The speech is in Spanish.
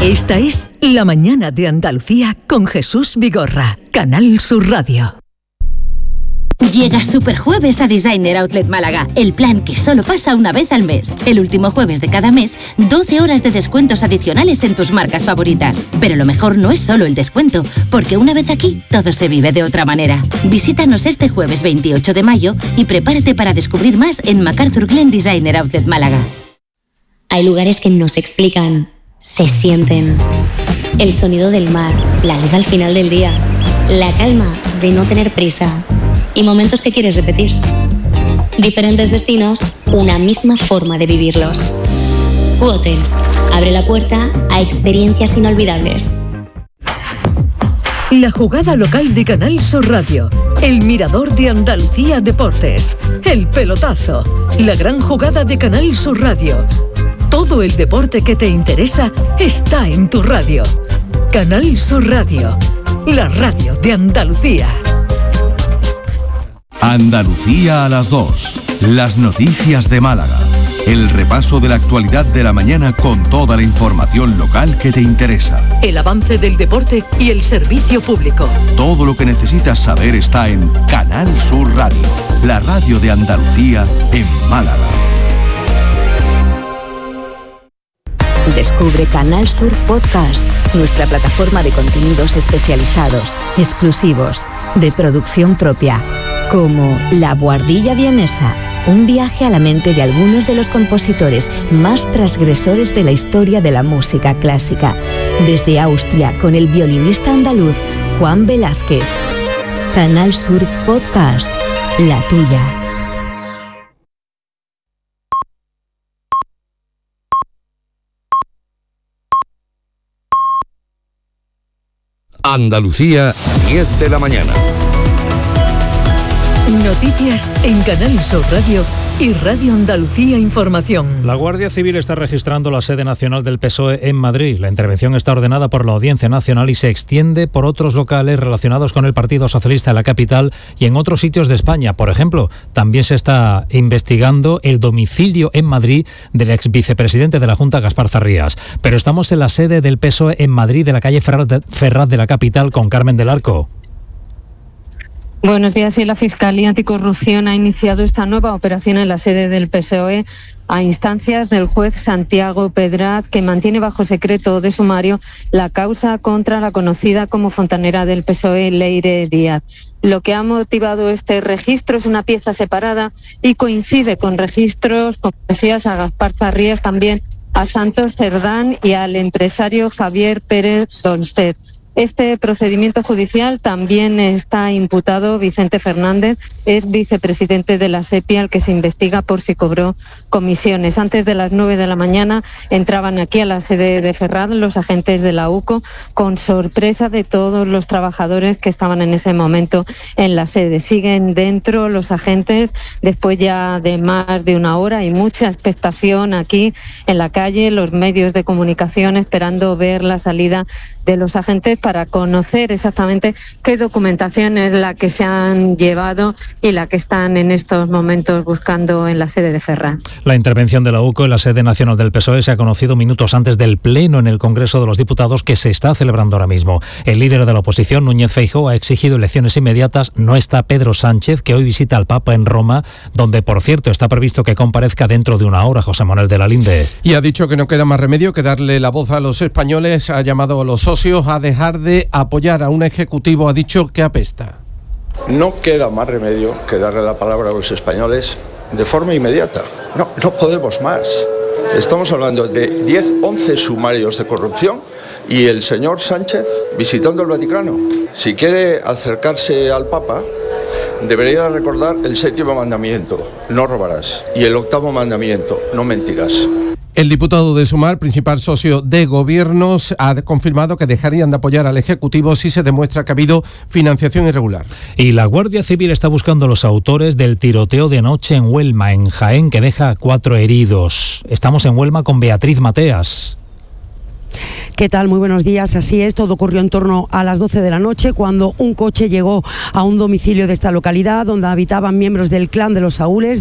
Esta es La Mañana de Andalucía con Jesús Vigorra, Canal Sur Radio. Llega Superjueves a Designer Outlet Málaga, el plan que solo pasa una vez al mes. El último jueves de cada mes, 12 horas de descuentos adicionales en tus marcas favoritas. Pero lo mejor no es solo el descuento, porque una vez aquí, todo se vive de otra manera. Visítanos este jueves 28 de mayo y prepárate para descubrir más en MacArthur Glen Designer Outlet Málaga. Hay lugares que no se explican, se sienten. El sonido del mar, la luz al final del día, la calma de no tener prisa. Y momentos que quieres repetir. Diferentes destinos, una misma forma de vivirlos. Q-Hotels abre la puerta a experiencias inolvidables. La jugada local de Canal Sur Radio, el Mirador de Andalucía Deportes, el pelotazo, la gran jugada de Canal Sur Radio. Todo el deporte que te interesa está en tu radio. Canal Sur Radio, la radio de Andalucía. Andalucía a las 2. Las noticias de Málaga. El repaso de la actualidad de la mañana con toda la información local que te interesa. El avance del deporte y el servicio público. Todo lo que necesitas saber está en Canal Sur Radio, la radio de Andalucía en Málaga. Descubre Canal Sur Podcast, nuestra plataforma de contenidos especializados, exclusivos, de producción propia, como La Buhardilla Vienesa, un viaje a la mente de algunos de los compositores más transgresores de la historia de la música clásica, desde Austria con el violinista andaluz Juan Velázquez. Canal Sur Podcast, la tuya. Andalucía, 10 de la mañana. Noticias en Canal Sur Radio y Radio Andalucía Información. La Guardia Civil está registrando la sede nacional del PSOE en Madrid. La intervención está ordenada por la Audiencia Nacional y se extiende por otros locales relacionados con el Partido Socialista en la capital y en otros sitios de España. Por ejemplo, también se está investigando el domicilio en Madrid del ex vicepresidente de la Junta, Gaspar Zarrías. Pero estamos en la sede del PSOE en Madrid, de la calle Ferraz de la capital, con Carmen del Arco. Buenos días. Sí, la Fiscalía Anticorrupción ha iniciado esta nueva operación en la sede del PSOE a instancias del juez Santiago Pedraz, que mantiene bajo secreto de sumario la causa contra la conocida como fontanera del PSOE, Leire Díaz. Lo que ha motivado este registro es una pieza separada y coincide con registros, como decías, a Gaspar Zarrías, también a Santos Cerdán y al empresario Javier Pérez Dolcet. Este procedimiento judicial también está imputado Vicente Fernández, es vicepresidente de la SEPI, al que se investiga por si cobró comisiones. Antes de las 9 de la mañana entraban aquí a la sede de Ferraz los agentes de la UCO, con sorpresa de todos los trabajadores que estaban en ese momento en la sede. Siguen dentro los agentes después ya de más de una hora y mucha expectación aquí en la calle, los medios de comunicación esperando ver la salida de los agentes para conocer exactamente qué documentación es la que se han llevado y la que están en estos momentos buscando en la sede de Ferraz. La intervención de la UCO en la sede nacional del PSOE se ha conocido minutos antes del pleno en el Congreso de los Diputados, que se está celebrando ahora mismo. El líder de la oposición, Núñez Feijóo, ha exigido elecciones inmediatas. No está Pedro Sánchez, que hoy visita al Papa en Roma, donde, por cierto, está previsto que comparezca dentro de una hora José Manuel de la Linde. Y ha dicho que no queda más remedio que darle la voz a los españoles. Ha llamado a los socios a dejar de apoyar a un ejecutivo, ha dicho, que apesta. No queda más remedio que darle la palabra a los españoles de forma inmediata. No podemos más. Estamos hablando de 10, 11 sumarios de corrupción y el señor Sánchez visitando el Vaticano. Si quiere acercarse al Papa, debería recordar el 7º mandamiento, no robarás, y el 8º mandamiento, no mentirás. El diputado de Sumar, principal socio de gobiernos, ha confirmado que dejarían de apoyar al Ejecutivo si se demuestra que ha habido financiación irregular. Y la Guardia Civil está buscando a los autores del tiroteo de anoche en Huelma, en Jaén, que deja 4 heridos. Estamos en Huelma con Beatriz Mateas. ¿Qué tal? Muy buenos días. Así es, todo ocurrió en torno a las 12 de la noche cuando un coche llegó a un domicilio de esta localidad donde habitaban miembros del clan de los Saúles.